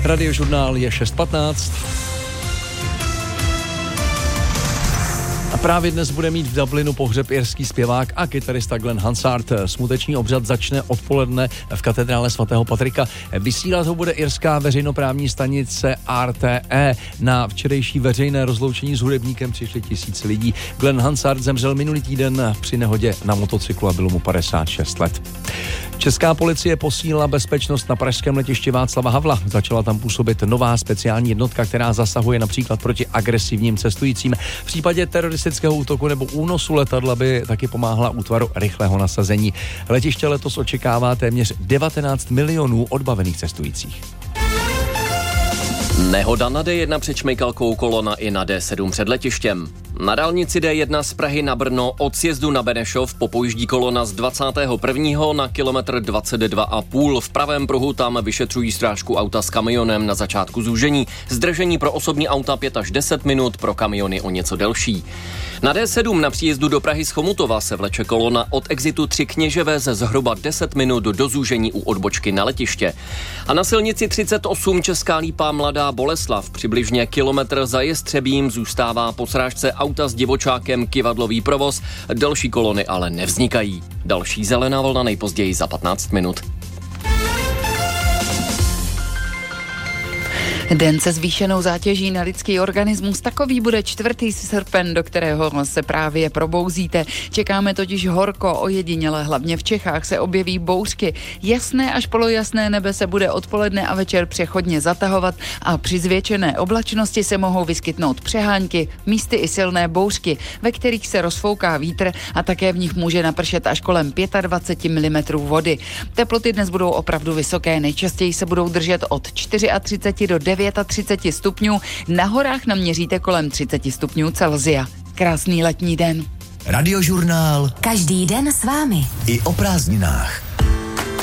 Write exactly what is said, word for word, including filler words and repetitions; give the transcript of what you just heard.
Radiožurnál je šest patnáct. A právě dnes bude mít v Dublinu pohřeb irský zpěvák a kytarista Glenn Hansard. Smuteční obřad začne odpoledne v katedrále svatého Patrika. Vysílat ho bude irská veřejnoprávní stanice R T E. Na včerejší veřejné rozloučení s hudebníkem přišli tisíce lidí. Glenn Hansard zemřel minulý týden při nehodě na motocyklu a bylo mu padesát šest let. Česká policie posílila bezpečnost na pražském letišti Václava Havla. Začala tam působit nová speciální jednotka, která zasahuje například proti agresivním cestujícím. V případě teroristického útoku nebo únosu letadla by taky pomáhala útvaru rychlého nasazení. Letiště letos očekává téměř devatenáct milionů odbavených cestujících. Nehoda na D jedna před Šmejkalkou, kolona i na D sedm před letištěm. Na dálnici D jedna z Prahy na Brno od sjezdu na Benešov popojíždí kolona z dvacátého prvního na kilometr dvacet dva a půl. V pravém pruhu tam vyšetřují strážku auta s kamionem na začátku zúžení. Zdržení pro osobní auta pět až deset minut, pro kamiony o něco delší. Na D sedm na příjezdu do Prahy z Chomutova se vleče kolona od exitu Tři Kněževé ze zhruba deset minut do zúžení u odbočky na letiště. A na silnici třicet osm Česká Lípa Mladá Boleslav přibližně kilometr za Jestřebím zůstává po srážce auta s divočákem kyvadlový provoz, další kolony ale nevznikají. Další zelená vlna nejpozději za patnáct minut. Den se zvýšenou zátěží na lidský organismus, takový bude čtvrtý srpen, do kterého se právě probouzíte. Čekáme totiž horko, ojediněle, hlavně v Čechách se objeví bouřky. Jasné až polojasné nebe se bude odpoledne a večer přechodně zatahovat a při zvětšené oblačnosti se mohou vyskytnout přehánky, místy i silné bouřky, ve kterých se rozfouká vítr a také v nich může napršet až kolem dvacet pět milimetrů vody. Teploty dnes budou opravdu vysoké, nejčastěji se budou držet od třicet čtyři do třicet devět stupňů, na horách naměříte kolem třicet stupňů Celsia. Krásný letní den. Radiožurnál. Každý den s vámi. I o prázdninách.